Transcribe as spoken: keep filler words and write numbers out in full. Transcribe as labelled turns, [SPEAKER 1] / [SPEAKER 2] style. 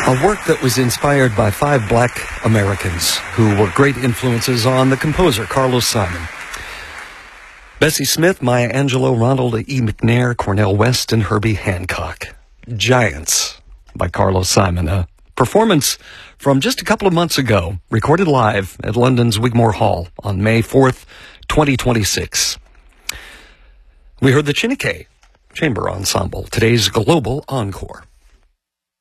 [SPEAKER 1] A work that was inspired by five black Americans who were great influences on the composer Carlos Simon. Bessie Smith, Maya Angelou, Ronald E. McNair, Cornel West, and Herbie Hancock. Giants by Carlos Simon. A performance from just a couple of months ago, recorded live at London's Wigmore Hall on May fourth, twenty twenty-six. We heard the Chineke Chamber Ensemble, today's global encore.